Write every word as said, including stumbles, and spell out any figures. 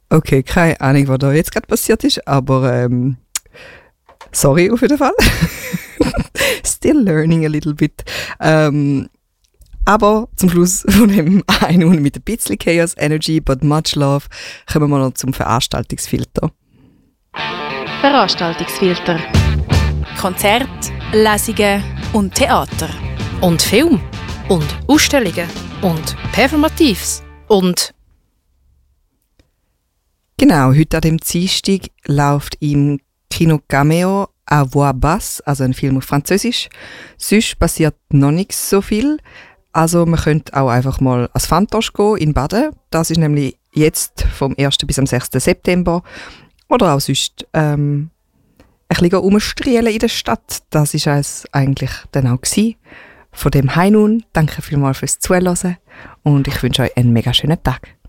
Okay, keine Ahnung, was da jetzt gerade passiert ist, aber ähm, sorry auf jeden Fall. Still learning a little bit. Ähm, aber zum Schluss von dem einen mit ein bisschen Chaos Energy, but much love, kommen wir noch zum Veranstaltungsfilter. Veranstaltungsfilter. Konzert, Lesungen und Theater. Und Film. Und Ausstellungen. Und Performatives. Und... Genau, heute an dem Dienstag läuft im Kino Cameo «À voix basse», also ein Film auf Französisch. Sonst passiert noch nicht so viel. Also man könnte auch einfach mal ans Fantoche gehen in Baden. Das ist nämlich jetzt vom ersten bis am sechsten September. Oder auch sonst ähm, ein bisschen rumstrielen in der Stadt. Das war es eigentlich dann auch gewesen. Von dem Hi nun, danke vielmals fürs Zuhören und ich wünsche euch einen mega schönen Tag.